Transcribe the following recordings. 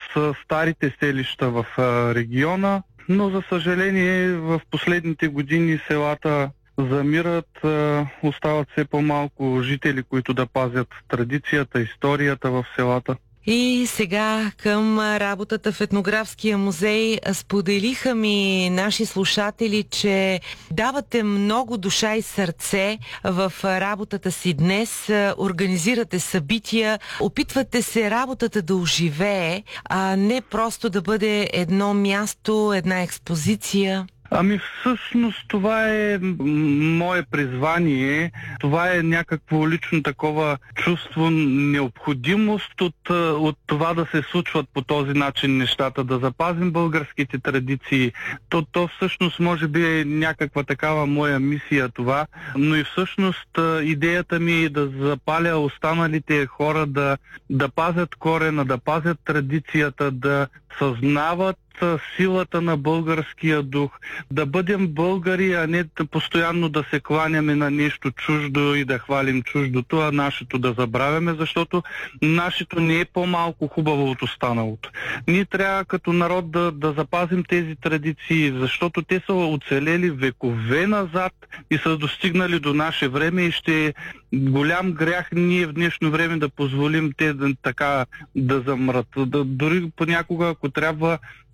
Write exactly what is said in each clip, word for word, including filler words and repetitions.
с старите селища в региона, но за съжаление в последните години селата замират, остават все по-малко жители, които да пазят традицията, историята в селата. И сега към работата в Етнографския музей. Споделиха ми наши слушатели, че давате много душа и сърце в работата си днес, организирате събития, опитвате се работата да оживее, а не просто да бъде едно място, една експозиция. Ами всъщност това е мое призвание, това е някакво лично такова чувство, необходимост от, от това да се случват по този начин нещата, да запазим българските традиции. То, то всъщност може би е някаква такава моя мисия това, но и всъщност идеята ми е да запаля останалите хора да, да пазят корена, да пазят традицията, да съзнават силата на българския дух, да бъдем българи, а не постоянно да се кланяме на нещо чуждо и да хвалим чуждото, а нашето да забравяме, защото нашето не е по-малко хубаво от останалото. Ние трябва като народ да, да запазим тези традиции, защото те са оцелели векове назад и са достигнали до наше време и ще е голям грях ние в днешно време да позволим те да, така да замрат. Да, дори понякога, ако трябва,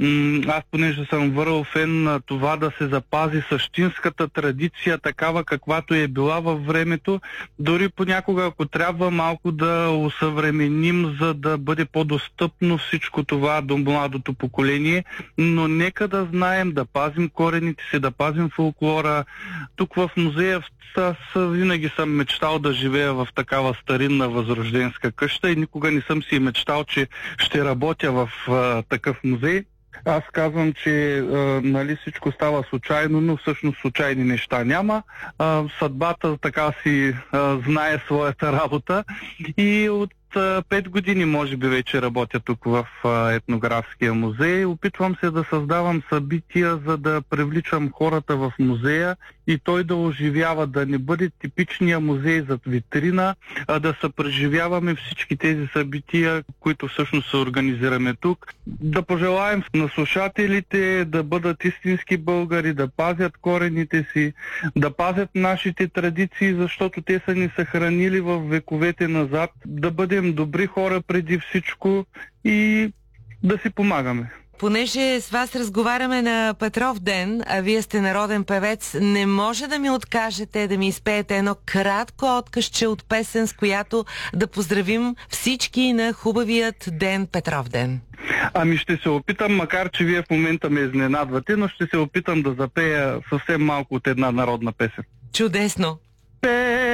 аз понеже съм върл фен на това да се запази същинската традиция, такава каквато е била във времето, дори понякога, ако трябва малко да усъвременим, за да бъде по-достъпно всичко това до младото поколение, но нека да знаем, да пазим корените си, да пазим фолклора. Тук в музея аз винаги съм мечтал да живея в такава старинна възрожденска къща и никога не съм си мечтал, че ще работя в а, такъв музей. Аз казвам, че а, нали, всичко става случайно, но всъщност случайни неща няма. А, съдбата така си а, знае своята работа и от пет години може би вече работя тук в Етнографския музей. Опитвам се да създавам събития, за да привличам хората в музея и той да оживява, да не бъде типичния музей зад витрина, а да съпреживяваме всички тези събития, които всъщност се организираме тук. Да пожелаем на слушателите да бъдат истински българи, да пазят корените си, да пазят нашите традиции, защото те са ни съхранили в вековете назад, да бъдем добри хора преди всичко и да си помагаме. Понеже с вас разговаряме на Петров ден, а вие сте народен певец, не може да ми откажете да ми изпеете едно кратко откъсче от песен, с която да поздравим всички на хубавият ден Петров ден. Ами ще се опитам, макар че вие в момента ме изненадвате, но ще се опитам да запея съвсем малко от една народна песен. Чудесно!